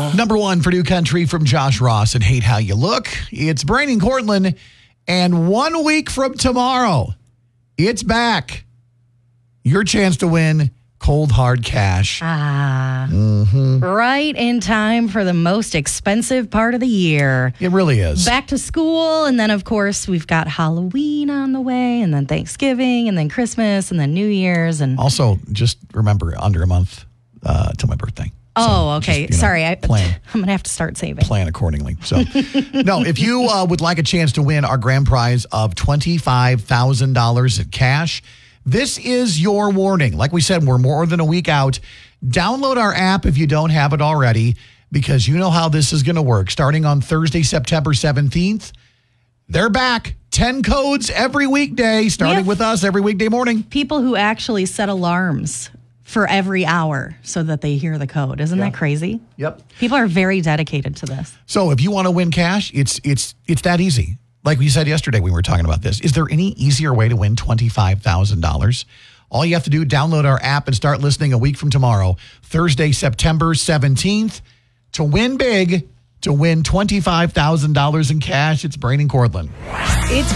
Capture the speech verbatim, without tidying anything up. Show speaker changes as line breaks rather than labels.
Number one for New Country from Josh Ross and Hate How You Look. It's Brain and Cortland. And one week from tomorrow, it's back. Your chance to win cold, hard cash.
Ah,
mm-hmm.
Right in time for the most expensive part of the year.
It really is.
Back to school, and then, of course, we've got Halloween on the way, and then Thanksgiving, and then Christmas, and then New Year's. And
also, just remember, under a month uh, till my birthday.
Oh, so okay.
Just, you know,
Sorry. I,
plan.
I'm going to have to start saving.
Plan accordingly. So, no, if you uh, would like a chance to win our grand prize of twenty-five thousand dollars in cash, this is your warning. Like we said, we're more than a week out. Download our app if you don't have it already, because you know how this is going to work. Starting on Thursday, September seventeenth, they're back. ten codes every weekday, starting with us every weekday morning.
People who actually set alarms for every hour so that they hear the code. Isn't yeah. that crazy?
Yep.
People are very dedicated to this.
So if you want to win cash, it's it's it's that easy. Like we said yesterday when we were talking about this, is there any easier way to win twenty-five thousand dollars? All you have to do, download our app and start listening a week from tomorrow, Thursday, September seventeenth, to win big, to win twenty-five thousand dollars in cash. It's Brain and Cortland.
It's